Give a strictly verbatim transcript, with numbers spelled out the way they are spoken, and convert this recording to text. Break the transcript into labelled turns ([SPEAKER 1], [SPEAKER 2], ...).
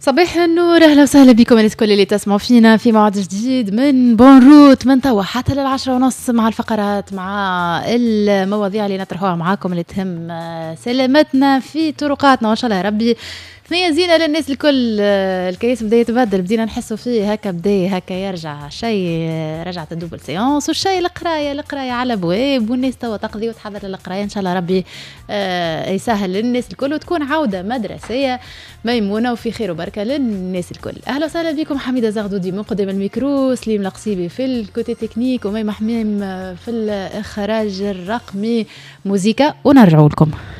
[SPEAKER 1] صباح النور، اهلا وسهلا بكم الناس كل اللي تسمعوا فينا في موعد جديد من بون روت من توا حتى للعشرة ونص، مع الفقرات، مع المواضيع اللي نطرحوها معاكم اللي تهم سلامتنا في طرقاتنا، وان شاء الله يا ربي ثنية زينة للناس الكل. الكيس بدا يتبدل، بدينا نحسوا فيه هكا، بدا هكا يرجع شيء، رجعت الدوبل سيونس والشيء القرايه القرايه على بواب، والناس توا تقضي وتحضر للقرايه. ان شاء الله ربي آه يسهل للناس الكل وتكون عوده مدرسيه ميمونه وفي خير وبركه للناس الكل. اهلا وسهلا بكم، حميده زغدودي من قدام الميكرو، سليم القصيبي في الكوتي تكنيك، ومي محميم في الاخراج الرقمي موزيكا، ونرجعوا لكم.